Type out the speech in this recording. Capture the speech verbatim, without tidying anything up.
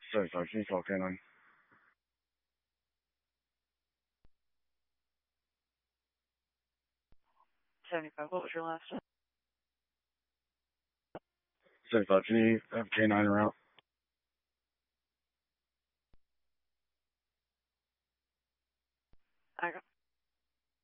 seventy-five, can you call K nine? seventy-five, what was your last name? seventy-five, can you have K nine around? I got